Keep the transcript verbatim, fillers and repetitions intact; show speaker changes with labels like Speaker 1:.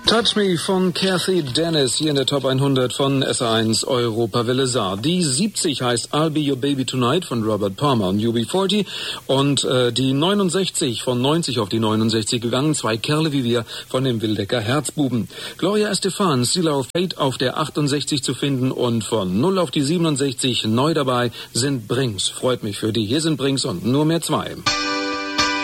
Speaker 1: Touch Me von Kathy Dennis hier in der Top hundert von S R eins Europawelle Saar. Die siebzig heißt I'll Be Your Baby Tonight von Robert Palmer und U B vierzig und äh, die neunundsechzig von neunzig auf die neunundsechzig gegangen. Zwei Kerle wie wir von dem Wildecker Herzbuben. Gloria Estefan, Seal of Fate auf der achtundsechzig zu finden und von null auf die siebenundsechzig neu dabei sind Brings. Freut mich für die. Hier sind Brings und nur mehr zwei.